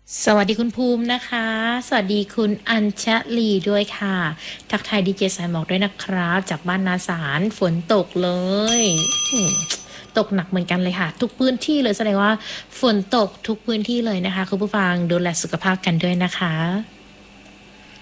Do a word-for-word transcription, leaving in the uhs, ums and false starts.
สวัสดีคุณภูมินะคะ สวัสดีคุณอัญชลีด้วยค่ะ ทักทายดีเจสายหมอกด้วยนะครับ จากบ้านนาสารฝนตกเลยอืมตกหนักเหมือนกันเลยค่ะ ทุกพื้นที่เลยแสดงว่าฝนตกทุกพื้นที่เลยนะคะคุณผู้ฟังดูแลสุขภาพกันด้วยนะคะ